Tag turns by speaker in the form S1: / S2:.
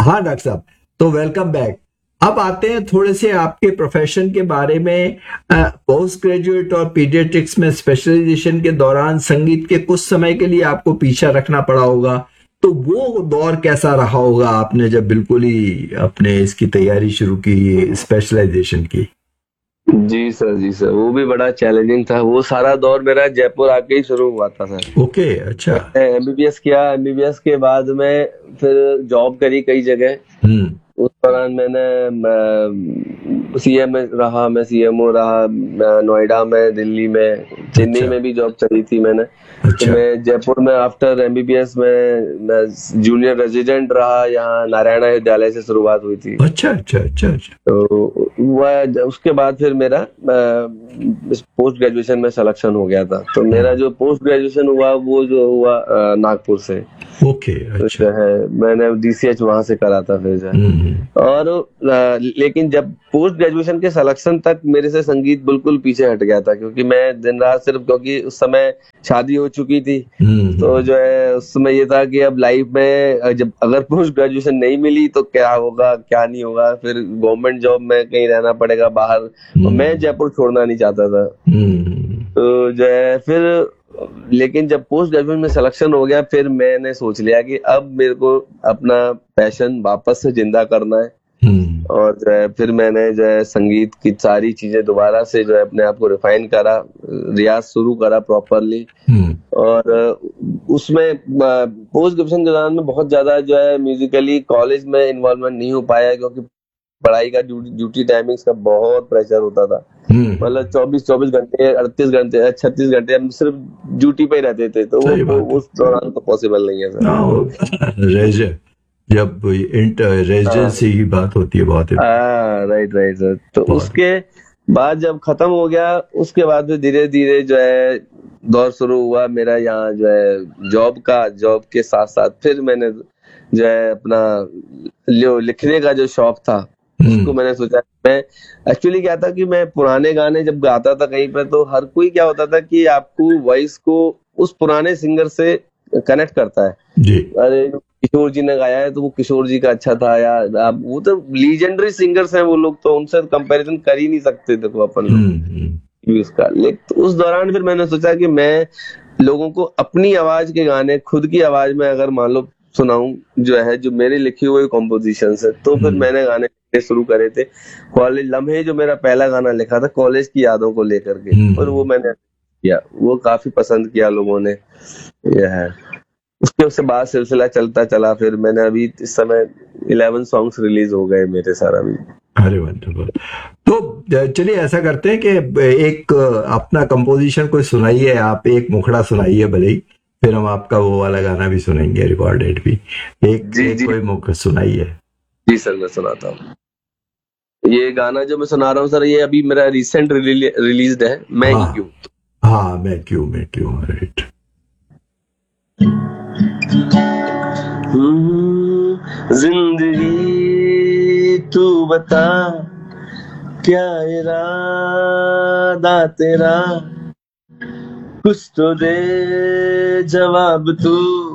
S1: हाँ डॉक्टर साहब, तो वेलकम बैक। अब आते हैं थोड़े से आपके प्रोफेशन के बारे में। पोस्ट ग्रेजुएट और पीडियाट्रिक्स में स्पेशलाइजेशन के दौरान संगीत के कुछ समय के लिए आपको पीछा रखना पड़ा होगा, तो वो दौर कैसा रहा होगा आपने जब बिल्कुल ही अपने इसकी तैयारी शुरू की स्पेशलाइजेशन की?
S2: जी सर, वो भी बड़ा चैलेंजिंग था। वो सारा दौर मेरा जयपुर आके ही शुरू हुआ था सर।
S1: ओके, अच्छा।
S2: मैंने एमबीबीएस किया, एमबीबीएस के बाद में फिर जॉब करी कई जगह। उस दौरान मैंने सीएम में रहा, मैं सीएमओ रहा, नोएडा में, दिल्ली में, चेन्नई
S1: अच्छा
S2: में भी जॉब करी थी मैंने। तो
S1: अच्छा
S2: मैं जयपुर में आफ्टर एमबीबीएस में मैं जूनियर रेजिडेंट रहा। यहाँ नारायणा विद्यालय से शुरुआत हुई थी।
S1: अच्छा अच्छा अच्छा अच्छा।
S2: तो वह उसके बाद फिर मेरा पोस्ट ग्रेजुएशन में सिलेक्शन हो गया था। तो मेरा जो पोस्ट ग्रेजुएशन हुआ वो जो हुआ नागपुर से।
S1: ओके,
S2: तो
S1: अच्छा।
S2: जो है मैंने डीसीएच वहां से करा था फिर जो है। और लेकिन जब पोस्ट ग्रेजुएशन के सिलेक्शन तक मेरे से संगीत बिल्कुल पीछे हट गया था, क्योंकि मैं दिन रात सिर्फ, क्योंकि उस समय शादी हो चुकी थी। तो जो है उस समय ये था कि अब लाइफ में जब अगर पोस्ट ग्रेजुएशन नहीं मिली तो क्या होगा क्या नहीं होगा, फिर गवर्नमेंट जॉब में कहीं रहना पड़ेगा बाहर। और मैं जयपुर छोड़ना नहीं चाहता था। तो जो है फिर, लेकिन जब पोस्ट ग्रेजुएशन में सिलेक्शन हो गया, फिर मैंने सोच लिया कि अब मेरे को अपना पैशन वापस से जिंदा करना है। और जो है फिर मैंने जो है संगीत की सारी चीजें दोबारा से जो है अपने आप को रिफाइन करा, रियाज शुरू करा प्रॉपरली। और उसमें पोस्ट ग्रेजुएशन के दौरान में बहुत ज्यादा जो है म्यूजिकली कॉलेज में इन्वॉल्वमेंट नहीं हो पाया, क्योंकि पढ़ाई का ड्यूटी टाइमिंग्स का बहुत प्रेशर होता था। मतलब 24 घंटे, 38 घंटे, 36 घंटे हम सिर्फ ड्यूटी पे ही रहते थे। तो वो उस दौरान तो पॉसिबल नहीं है सर।
S1: जब रेजिडेंसी की बात होती है बहुत।
S2: Right sir. तो उसके बाद जब खत्म हो गया, उसके बाद फिर धीरे धीरे जो है दौर शुरू हुआ मेरा यहाँ जो है जॉब का। जॉब के साथ साथ फिर मैंने जो है अपना लिखने का जो शौक था उसको मैंने सोचा। मैं एक्चुअली क्या था कि मैं पुराने गाने जब गाता था कहीं पे, तो हर कोई क्या होता था कि आपको वॉइस को उस पुराने सिंगर से कनेक्ट करता है
S1: जी।
S2: अरे किशोर जी ने गाया है तो वो किशोर जी का अच्छा था यार। आप वो तो लीजेंडरी सिंगर्स हैं वो लोग, तो उनसे कंपैरिजन कर ही नहीं सकते थे तो अपन लोग उसका। लेकिन तो उस दौरान फिर मैंने सोचा कि मैं लोगों को अपनी आवाज के गाने खुद की आवाज में अगर मान लो सुनाऊं, जो है जो मेरी लिखी हुई कॉम्पोजिशन है। तो फिर मैंने गाने लिखने शुरू करे थे। कॉलेज लम्हे जो मेरा पहला गाना लिखा था कॉलेज की यादों को लेकर के, और वो मैंने किया, वो काफी पसंद किया लोगों ने। यह है उसके बाद सिलसिला चलता चला। फिर मैंने अभी इस समय 11 सॉन्ग्स रिलीज हो गए मेरे सारा भी।
S1: अरे वंडरफुल। तो चलिए ऐसा करते हैं कि एक अपना कंपोजिशन कोई सुनाइए, आप एक मुखड़ा सुनाइए भले ही, फिर हम आपका वो वाला गाना भी सुनेंगे रिकॉर्डेड भी। एक कोई मुखड़ा सुनाइए।
S2: जी सर, मैं सुनाता हूँ। ये गाना जो मैं सुना रहा हूँ सर, ये अभी मेरा रिसेंट रिलीज्ड है, मैं ही क्यों।
S1: हाँ, मैं क्यों राइट।
S2: जिंदगी तू बता क्या इरादा तेरा, कुछ तो दे जवाब तू।